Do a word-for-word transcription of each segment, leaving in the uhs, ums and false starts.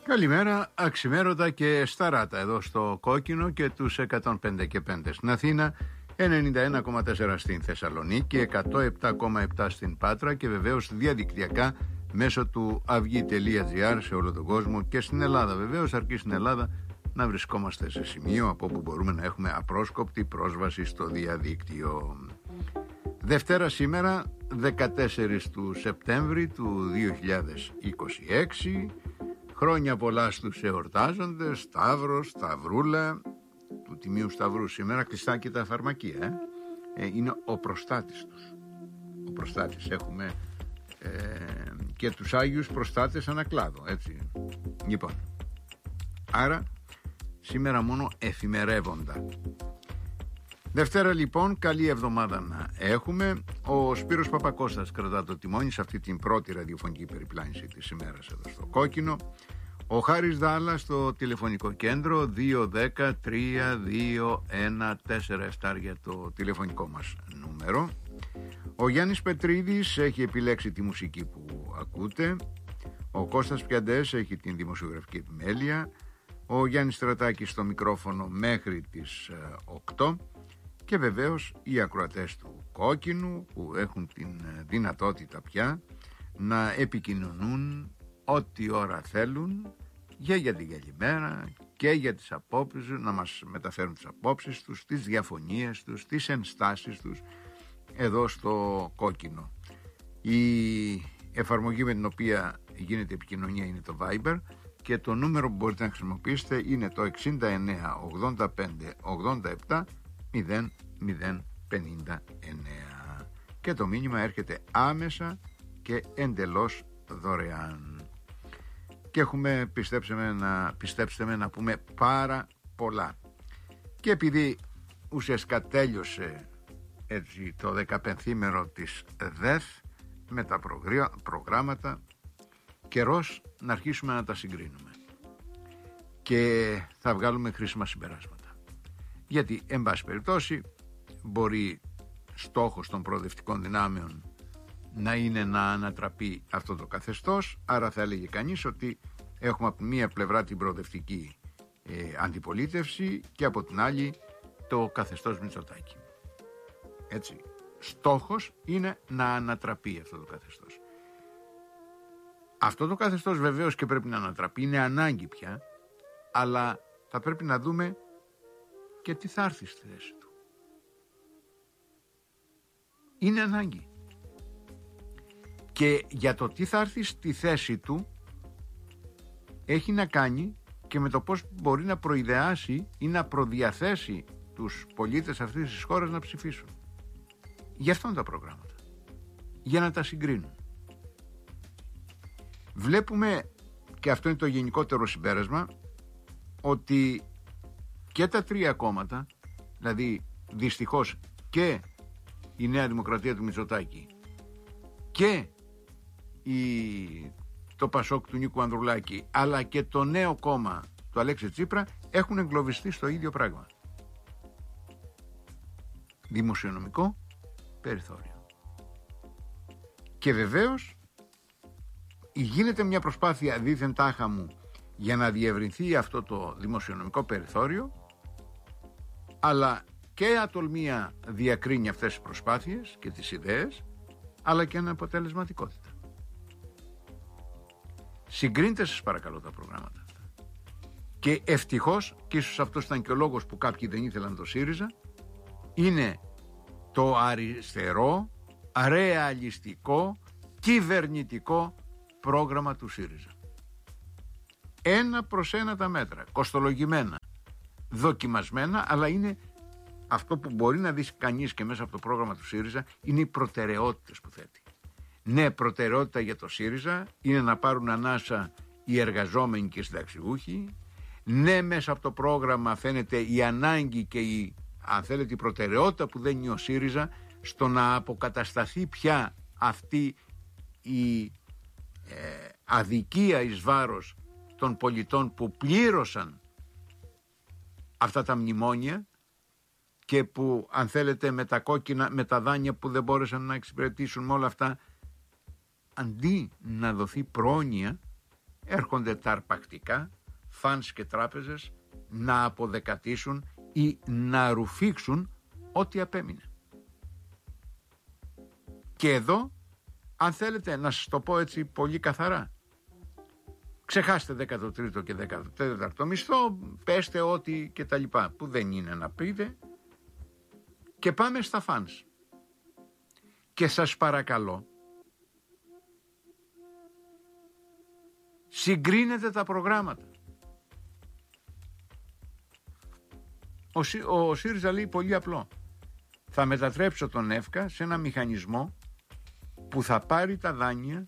Καλημέρα, αξιμέρωτα και σταράτα εδώ στο Κόκκινο και τους εκατόν πέντε και πέντε στην Αθήνα, ενενήντα ένα κόμμα τέσσερα στην Θεσσαλονίκη, εκατόν επτά κόμμα επτά στην Πάτρα και βεβαίως διαδικτυακά μέσω του αυγή τελεία τζι άρ σε όλο τον κόσμο και στην Ελλάδα. Βεβαίως αρκεί στην Ελλάδα να βρισκόμαστε σε σημείο από όπου μπορούμε να έχουμε απρόσκοπτη πρόσβαση στο διαδίκτυο. Δευτέρα σήμερα, δεκατέσσερις του Σεπτέμβρη του δύο χιλιάδες είκοσι έξι. Χρόνια πολλά στους εορτάζοντες, Σταύρος, Σταυρούλα, του Τιμίου Σταυρού σήμερα, κλειστά και τα φαρμακεία. Ε? Ε, είναι ο προστάτης τους. Ο προστάτης. Έχουμε ε, και τους Άγιους προστάτες ανακλάδο, έτσι. Λοιπόν, άρα σήμερα μόνο εφημερεύοντα. Δευτέρα λοιπόν, καλή εβδομάδα να έχουμε. Ο Σπύρος Παπακώστας κρατά το τιμόνι σε αυτή την πρώτη ραδιοφωνική περιπλάνηση της ημέρας εδώ στο Κόκκινο. Ο Χάρης Δάλλας στο τηλεφωνικό κέντρο δύο δέκα τρία δύο ένα τέσσερα επτά για το τηλεφωνικό μας νούμερο. Ο Γιάννης Πετρίδης έχει επιλέξει τη μουσική που ακούτε. Ο Κώστας Πιαντές έχει την δημοσιογραφική επιμέλεια. Ο Γιάννης Στρατάκης στο μικρόφωνο μέχρι τις οκτώ. Και βεβαίως οι ακροατές του Κόκκινου που έχουν την δυνατότητα πια να επικοινωνούν ό,τι ώρα θέλουν και για την καλημέρα και για τις απόψεις, να μας μεταφέρουν τις απόψεις τους, τις διαφωνίες τους, τις ενστάσεις τους εδώ στο Κόκκινο. Η εφαρμογή με την οποία γίνεται επικοινωνία είναι το Viber και το νούμερο που μπορείτε να χρησιμοποιήσετε είναι το εξήντα εννέα ογδόντα πέντε ογδόντα επτά μηδέν μηδέν πενήντα εννέα και το μήνυμα έρχεται άμεσα και εντελώς δωρεάν. Και έχουμε, πιστέψτε με, να, πιστέψτε με, να πούμε πάρα πολλά. Και επειδή ουσιαστικά τέλειωσε έτσι το δεκαπενθήμερο της ΔΕΘ με τα προγράμματα, καιρός να αρχίσουμε να τα συγκρίνουμε και θα βγάλουμε χρήσιμα συμπεράσματα. Γιατί, εν πάση περιπτώσει, μπορεί στόχος των προοδευτικών δυνάμεων να είναι να ανατραπεί αυτό το καθεστώς, άρα θα έλεγε κανείς ότι έχουμε από μία πλευρά την προοδευτική ε, αντιπολίτευση και από την άλλη το καθεστώς Μητσοτάκη. Έτσι, στόχος είναι να ανατραπεί αυτό το καθεστώς. Αυτό το καθεστώς βεβαίως και πρέπει να ανατραπεί, είναι ανάγκη πια, αλλά θα πρέπει να δούμε και τι θα έρθει στη θέση του. Είναι ανάγκη. Και για το τι θα έρθει στη θέση του έχει να κάνει και με το πώς μπορεί να προειδεάσει ή να προδιαθέσει τους πολίτες αυτής της χώρας να ψηφίσουν. Γι' αυτό είναι τα προγράμματα. Για να τα συγκρίνουν. Βλέπουμε, και αυτό είναι το γενικότερο συμπέρασμα, ότι και τα τρία κόμματα, δηλαδή δυστυχώς και η Νέα Δημοκρατία του Μητσοτάκη και η, το Πασόκ του Νίκου Ανδρουλάκη, αλλά και το νέο κόμμα του Αλέξη Τσίπρα, έχουν εγκλωβιστεί στο ίδιο πράγμα. Δημοσιονομικό περιθώριο. Και βεβαίως γίνεται μια προσπάθεια δίθεν τάχα μου για να διευρυνθεί αυτό το δημοσιονομικό περιθώριο, αλλά και ατολμία διακρίνει αυτές τις προσπάθειες και τις ιδέες, αλλά και αναποτελεσματικότητα. Συγκρίνετε σας παρακαλώ τα προγράμματα αυτά. Και ευτυχώς, και ίσως αυτός ήταν και ο λόγος που κάποιοι δεν ήθελαν το ΣΥΡΙΖΑ, είναι το αριστερό, ρεαλιστικό, κυβερνητικό πρόγραμμα του ΣΥΡΙΖΑ. Ένα προς ένα τα μέτρα, κοστολογημένα, δοκιμασμένα, αλλά είναι αυτό που μπορεί να δει κανείς και μέσα από το πρόγραμμα του ΣΥΡΙΖΑ, είναι οι προτεραιότητες που θέτει. Ναι, προτεραιότητα για το ΣΥΡΙΖΑ είναι να πάρουν ανάσα οι εργαζόμενοι και οι συνταξιούχοι. Ναι, μέσα από το πρόγραμμα φαίνεται η ανάγκη και η, αν θέλετε, η προτεραιότητα που δίνει ο ΣΥΡΙΖΑ στο να αποκατασταθεί πια αυτή η ε, αδικία εις βάρος των πολιτών που πλήρωσαν αυτά τα μνημόνια και που, αν θέλετε, με τα κόκκινα, με τα δάνεια που δεν μπόρεσαν να εξυπηρετήσουν, με όλα αυτά, αντί να δοθεί πρόνοια, έρχονται τα αρπακτικά, φανς και τράπεζες να αποδεκατήσουν ή να ρουφήξουν ό,τι απέμεινε. Και εδώ, αν θέλετε να σας το πω έτσι πολύ καθαρά, ξεχάστε δέκατο τρίτο και δέκατο τέταρτο μισθό, πέστε ό,τι και τα λοιπά που δεν είναι να πείτε και πάμε στα φανς. Και σας παρακαλώ, συγκρίνετε τα προγράμματα. Ο, ο ΣΥΡΙΖΑ λέει πολύ απλό. Θα μετατρέψω τον ΕΦΚΑ σε ένα μηχανισμό που θα πάρει τα δάνεια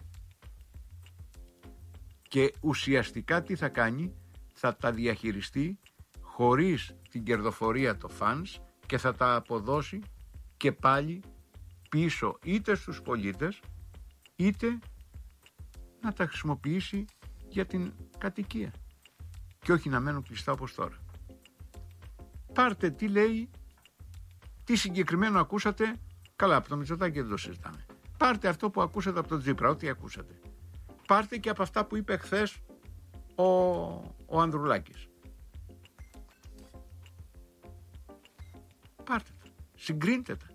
και ουσιαστικά τι θα κάνει, θα τα διαχειριστεί χωρίς την κερδοφορία το φανς και θα τα αποδώσει και πάλι πίσω είτε στους πολίτες είτε να τα χρησιμοποιήσει για την κατοικία και όχι να μένουν κλειστά όπως τώρα. Πάρτε τι λέει, τι συγκεκριμένο ακούσατε, καλά από το Μητσοτάκη δεν το συζητάμε. Πάρτε αυτό που ακούσατε από τον Τσίπρα, ό,τι ακούσατε. Πάρτε και από αυτά που είπε χθες ο, ο Ανδρουλάκης. Πάρτε τα, συγκρίντε τα.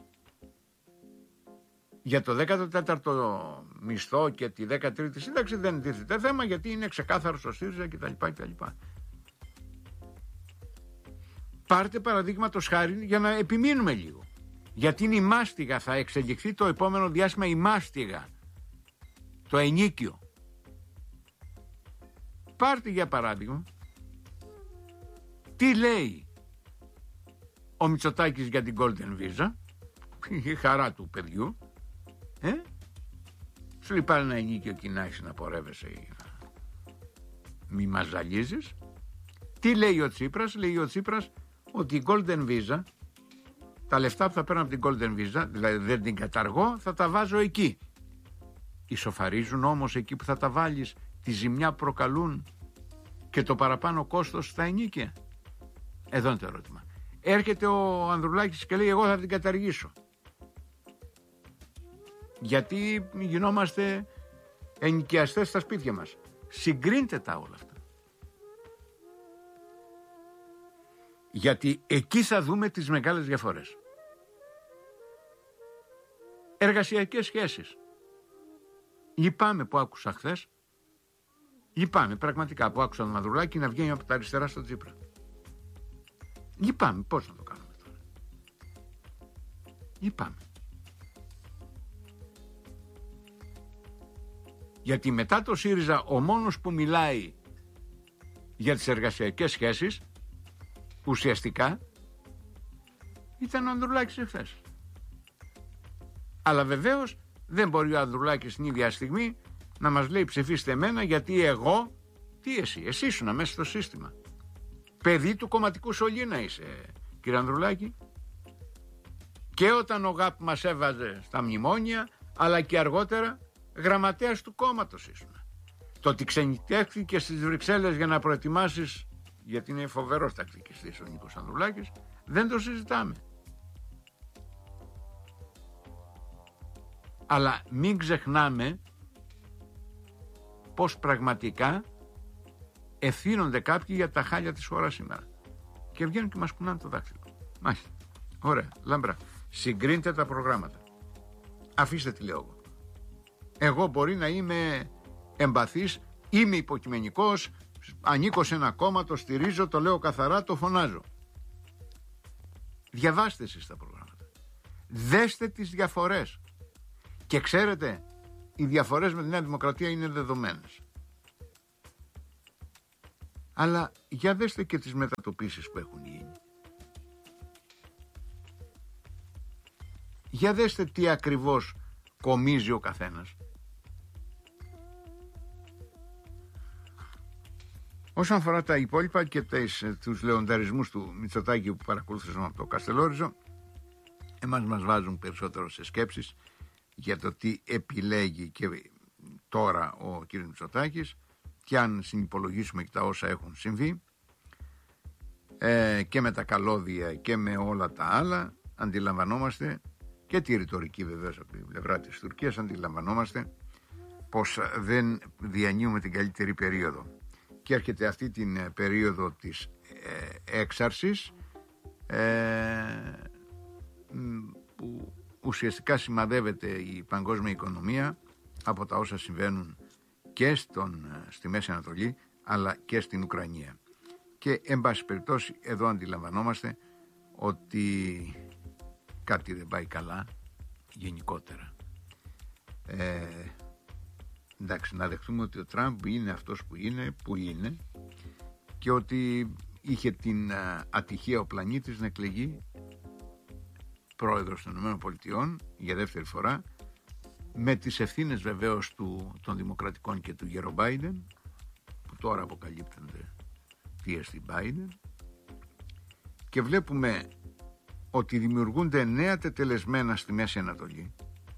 Για το δέκατο τέταρτο μισθό και τη δέκατη τρίτη σύνταξη δεν τίθεται θέμα, γιατί είναι ξεκάθαρος ο ΣΥΡΙΖΑ κτλ. κτλ. Πάρτε παραδείγματος χάρη για να επιμείνουμε λίγο. Γιατί είναι η μάστιγα, θα εξελιχθεί το επόμενο διάστημα η μάστιγα, το ενίκιο. Πάρτε για παράδειγμα τι λέει ο Μητσοτάκης για την Golden Visa, η χαρά του παιδιού, ε? Σου λέει πάρε ένα ενίκιο και να έχεις να πορεύεσαι ή να μη μας ζαλίζεις. Τι λέει ο Τσίπρας? Λέει ο Τσίπρας ότι η Golden Visa, τα λεφτά που θα παίρνω από την Golden Visa, δηλαδή δεν την καταργώ, θα τα βάζω εκεί. Ισοφαρίζουν όμως εκεί που θα τα βάλεις τη ζημιά που προκαλούν και το παραπάνω κόστος στα ενίκια? Εδώ είναι το ερώτημα. Έρχεται ο Ανδρουλάκης και λέει εγώ θα την καταργήσω. Γιατί γινόμαστε ενοικιαστές στα σπίτια μας. Συγκρίντε τα όλα αυτά. Γιατί εκεί θα δούμε τις μεγάλες διαφορές. Εργασιακές σχέσεις. Λυπάμαι που άκουσα χθες. Λυπάμαι πραγματικά που άκουσα τον Ανδρουλάκη να βγαίνει από τα αριστερά στο Τσίπρα. Λυπάμαι, πώς να το κάνουμε τώρα. Λυπάμαι. Γιατί μετά το ΣΥΡΙΖΑ ο μόνος που μιλάει για τις εργασιακές σχέσεις ουσιαστικά ήταν ο Ανδρουλάκης εχθές. Αλλά βεβαίως δεν μπορεί ο Ανδρουλάκης την ίδια στιγμή να μας λέει ψηφίστε εμένα γιατί εγώ, τι εσύ, εσύ ήσουνα μέσα στο σύστημα. Παιδί του κομματικού σωλήνα είσαι, κύριε Ανδρουλάκη. Και όταν ο ΓΑΠ μας έβαζε στα μνημόνια, αλλά και αργότερα γραμματέας του κόμματος ήσουνα. Το ότι ξενιτεύθηκε στις Βρυξέλλες για να προετοιμάσεις, γιατί είναι φοβερός τακτικιστής ο Νίκος Ανδρουλάκης, δεν το συζητάμε. Αλλά μην ξεχνάμε πως πραγματικά ευθύνονται κάποιοι για τα χάλια της χώρας σήμερα. Και βγαίνουν και μας κουνάνε το δάχτυλο. Μάλιστα. Ωραία, λαμπρά. Συγκρίνετε τα προγράμματα. Αφήστε τι λέω εγώ. Εγώ μπορεί να είμαι εμπαθής, είμαι υποκειμενικός, ανήκω σε ένα κόμμα, το στηρίζω, το λέω καθαρά, το φωνάζω. Διαβάστε εσείς τα προγράμματα. Δέστε τις διαφορές. Και ξέρετε, οι διαφορές με τη Νέα Δημοκρατία είναι δεδομένες. Αλλά για δέστε και τις μετατοπίσεις που έχουν γίνει. Για δέστε τι ακριβώς κομίζει ο καθένας. Όσον αφορά τα υπόλοιπα και τις, τους λεονταρισμούς του Μητσοτάκη που παρακολουθήσαμε από το Καστελόριζο, εμάς μας βάζουν περισσότερο σε σκέψεις για το τι επιλέγει και τώρα ο κ. Μητσοτάκης, και αν συνυπολογίσουμε και τα όσα έχουν συμβεί ε, και με τα καλώδια και με όλα τα άλλα, αντιλαμβανόμαστε, και τη ρητορική βεβαίως από την πλευρά της Τουρκίας, αντιλαμβανόμαστε πως δεν διανύουμε την καλύτερη περίοδο. Και έρχεται αυτή την περίοδο της ε, έξαρσης ε, που ουσιαστικά σημαδεύεται η παγκόσμια οικονομία από τα όσα συμβαίνουν και στον, στη Μέση Ανατολή αλλά και στην Ουκρανία. Και εν πάση περιπτώσει εδώ αντιλαμβανόμαστε ότι κάτι δεν πάει καλά γενικότερα. Ε, εντάξει, να δεχτούμε ότι ο Τραμπ είναι αυτός που είναι, που είναι και ότι είχε την α, ατυχία ο πλανήτης να εκλεγεί πρόεδρος των ΗΠΑ για δεύτερη φορά, με τις ευθύνες βεβαίως του, των Δημοκρατικών και του Γερο Μπάιντεν, που τώρα αποκαλύπτονται τι εστί Biden, και βλέπουμε ότι δημιουργούνται νέα τετελεσμένα στη Μέση Ανατολή,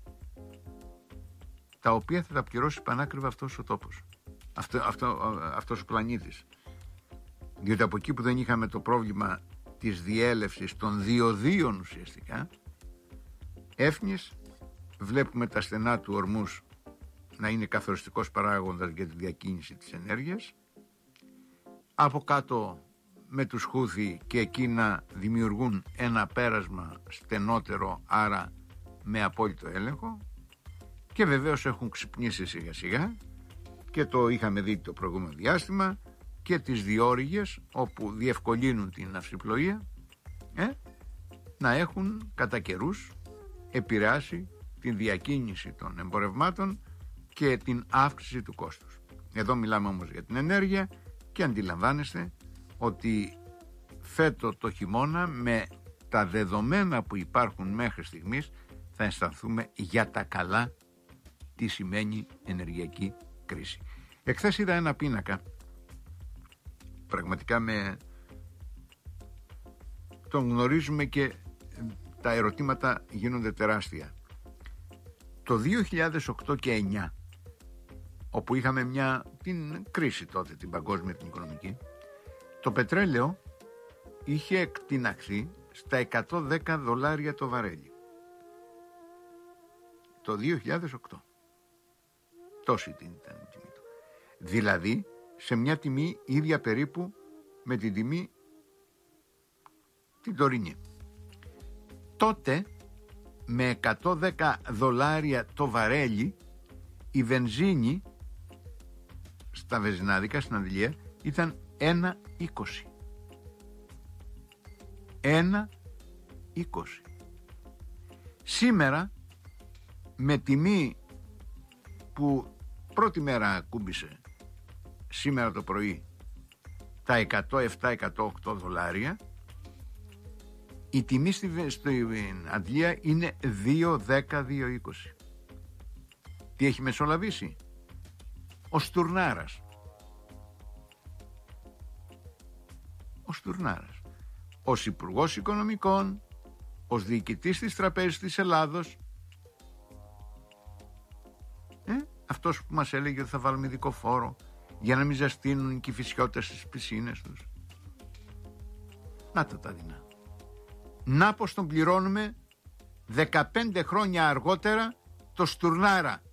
τα οποία θα τα πληρώσει πανάκριβα αυτός ο τόπος, αυτό, αυτό, αυτός ο πλανήτης. Διότι από εκεί που δεν είχαμε το πρόβλημα της διέλευσης των διοδίων ουσιαστικά, έφνης, βλέπουμε τα στενά του ορμούς να είναι καθοριστικός παράγοντας για τη διακίνηση της ενέργειας. Από κάτω με τους Χούθι και εκεί να δημιουργούν ένα πέρασμα στενότερο, άρα με απόλυτο έλεγχο. Και βεβαίως έχουν ξυπνήσει σιγά σιγά, και το είχαμε δει το προηγούμενο διάστημα, και τις διόρυγες όπου διευκολύνουν την ναυσιπλοεία ε, να έχουν κατά καιρούς επηρεάσει την διακίνηση των εμπορευμάτων και την αύξηση του κόστους. Εδώ μιλάμε όμως για την ενέργεια και αντιλαμβάνεστε ότι φέτο το χειμώνα, με τα δεδομένα που υπάρχουν μέχρι στιγμής, θα αισθανθούμε για τα καλά τι σημαίνει ενεργειακή κρίση. Εχθές είδα ένα πίνακα, πραγματικά με τον γνωρίζουμε και τα ερωτήματα γίνονται τεράστια. Το δύο χιλιάδες οκτώ και εννιά, όπου είχαμε μια την κρίση τότε, την παγκόσμια, την οικονομική, το πετρέλαιο είχε εκτιναχθεί στα εκατόν δέκα δολάρια το βαρέλι. Το δύο χιλιάδες οκτώ. Τόση ήταν η τιμή του. Δηλαδή σε μια τιμή ίδια περίπου με την τιμή την τωρινή. Τότε με εκατόν δέκα δολάρια το βαρέλι η βενζίνη στα βενζινάδικα στην Αγγλία ήταν ένα είκοσι. ένα είκοσι. Σήμερα με τιμή που πρώτη μέρα ακούμπησε σήμερα το πρωί τα εκατόν επτά εκατόν οκτώ δολάρια, η τιμή στην Αγγλία είναι δύο δέκα δύο είκοσι. Τι έχει μεσολαβήσει? Ο Στουρνάρας. Ο Στουρνάρας. Ως Υπουργός Οικονομικών, ως διοικητής της Τραπέζης της Ελλάδος, ε, αυτός που μας έλεγε ότι θα βάλουμε ειδικό φόρο για να μην ζαστείνουν οι Κηφισιώτες στις πισίνες τους. Να τα τα δεινά. Να πως τον πληρώνουμε δεκαπέντε χρόνια αργότερα το Στουρνάρα.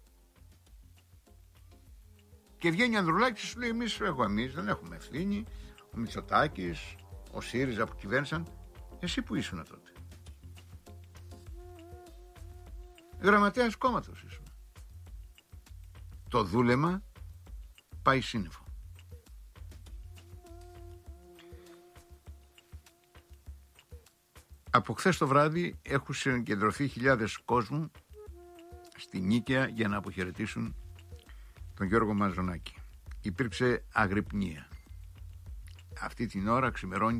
Και βγαίνει ο Ανδρουλάκης και σου λέει: εμείς, εγώ εμείς δεν έχουμε ευθύνη. Ο Μητσοτάκης, ο ΣΥΡΙΖΑ που κυβέρνησαν. Εσύ που ήσουν τότε? Γραμματέας κόμματος ήσουν. Το δούλεμα πάει σύννεφο. Από χθες το βράδυ έχουν συγκεντρωθεί χιλιάδες κόσμου στη Νίκαια για να αποχαιρετήσουν τον Γιώργο Μαζονάκη. Υπήρξε αγρυπνία. Αυτή την ώρα ξημερώνει